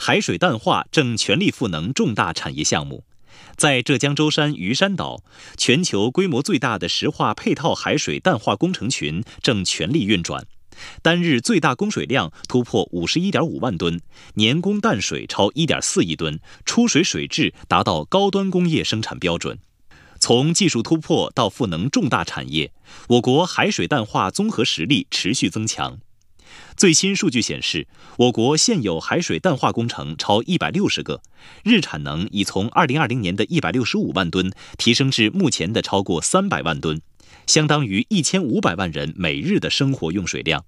海水淡化正全力赋能重大产业项目。在浙江舟山鱼山岛，全球规模最大的石化配套海水淡化工程群正全力运转，单日最大供水量突破51.5万吨，年供淡水超1.4亿吨，出水水质达到高端工业生产标准。从技术突破到赋能重大产业，我国海水淡化综合实力持续增强。最新数据显示，我国现有海水淡化工程超160个，日产能已从2020年的165万吨提升至目前的超过300万吨，相当于1500万人每日的生活用水量。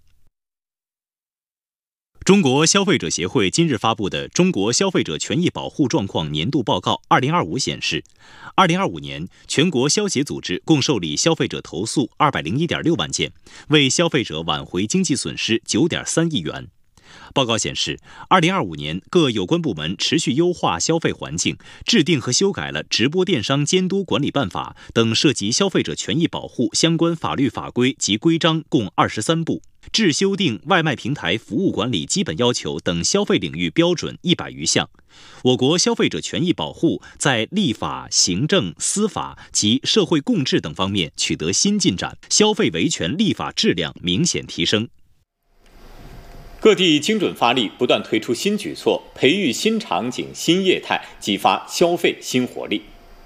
中国消费者协会今日发布的《中国消费者权益保护状况年度报告2025》显示，2025年全国消协组织共受理消费者投诉201.6万件，为消费者挽回经济损失9.3亿元。报告显示，2025年各有关部门持续优化消费环境，制定和修改了《直播电商监督管理办法》等涉及消费者权益保护相关法律法规及规章共23部，制修订外卖平台服务管理基本要求等消费领域标准100余项。我国消费者权益保护在立法、行政、司法及社会共治等方面取得新进展，消费维权立法质量明显提升。 各地精准发力，不断推出新举措，培育新场景、新业态，激发消费新活力。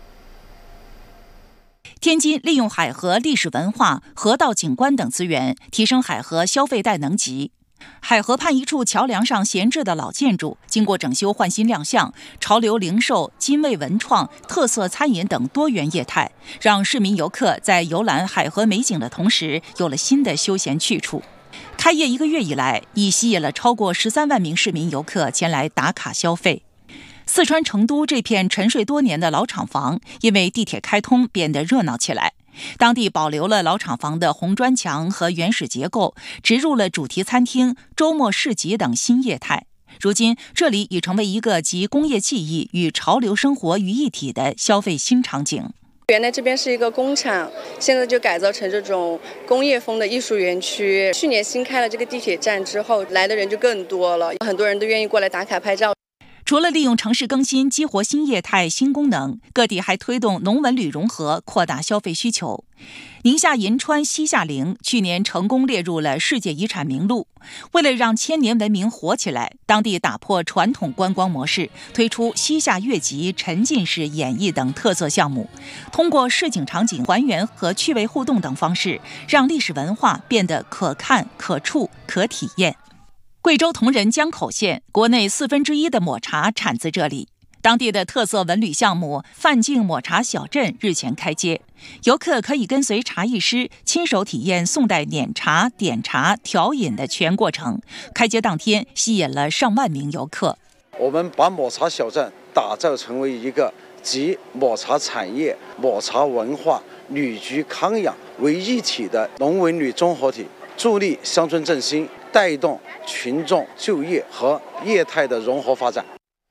天津利用海河历史文化、河道景观等资源，提升海河消费带能级。海河畔一处桥梁上闲置的老建筑，经过整修换新亮相，潮流零售、精卫文创、特色餐饮等多元业态，让市民游客在游览海河美景的同时，有了新的休闲去处。开业1个月以来，已吸引了超过13万名市民游客前来打卡消费。四川成都这片沉睡多年的老厂房，因为地铁开通变得热闹起来。当地保留了老厂房的红砖墙和原始结构，植入了主题餐厅、周末市集等新业态。如今，这里已成为一个集工业技艺与潮流生活于一体的消费新场景。 原来这边是一个工厂，现在就改造成这种工业风的艺术园区。去年新开了这个地铁站之后，来的人就更多了，很多人都愿意过来打卡拍照。 除了利用城市更新激活新业态新功能，各地还推动农文旅融合，扩大消费需求。宁夏银川西夏陵去年成功列入了世界遗产名录。为了让千年文明活起来，当地打破传统观光模式，推出西夏越集、沉浸式演绎等特色项目，通过市井场景还原和趣味互动等方式，让历史文化变得可看、可触、可体验。贵州铜仁江口县国内1/4的抹茶产自这里，当地的特色文旅项目范境抹茶小镇日前开街，游客可以跟随茶艺师亲手体验宋代碾茶、点茶、调饮的全过程。开街当天吸引了上万名游客。 我们把抹茶小镇打造成为一个集抹茶产业、抹茶文化、旅居康养为一体的农文旅综合体，助力乡村振兴，带动群众就业和业态的融合发展。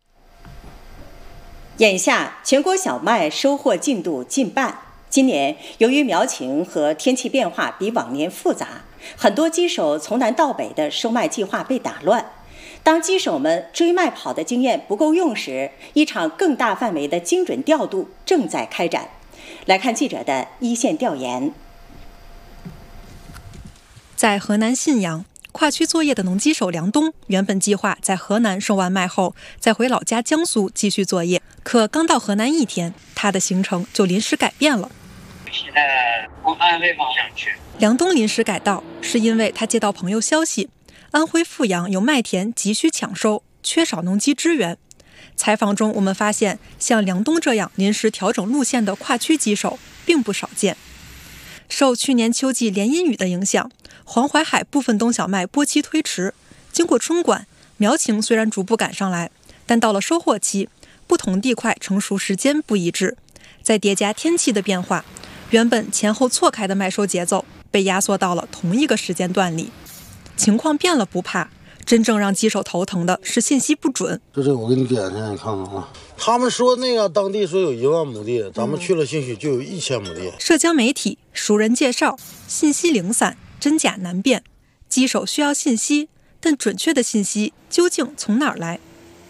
眼下，全国小麦收获进度近半。今年由于苗情和天气变化比往年复杂，很多机手从南到北的收麦计划被打乱。当机手们追麦跑的经验不够用时，一场更大范围的精准调度正在开展。来看记者的一线调研。 在河南信阳，跨区作业的农机手梁东原本计划在河南收完麦后再回老家江苏继续作业，可刚到河南1天，他的行程就临时改变了。 现在往安徽方向去。 梁东临时改道是因为他接到朋友消息，安徽阜阳有麦田急需抢收，缺少农机支援。采访中我们发现，像梁东这样临时调整路线的跨区机手并不少见。受去年秋季连阴雨的影响，黄淮海部分冬小麦播期推迟，经过春管，苗情虽然逐步赶上来，但到了收获期，不同地块成熟时间不一致，再叠加天气的变化，原本前后错开的麦收节奏被压缩到了同一个时间段里。情况变了不怕，真正让机手头疼的是信息不准。 就这我给你点上，你看看啊。他们说那个当地说有1万亩地，咱们去了兴许就有1000亩地。 社交媒体熟人介绍，信息零散，真假难辨，机手需要信息，但准确的信息究竟从哪儿来？